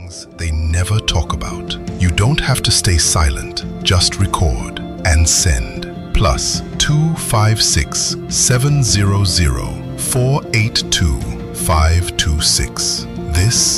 things they never talk about. You don't have to stay silent, just record and send. +256 700 482 526. This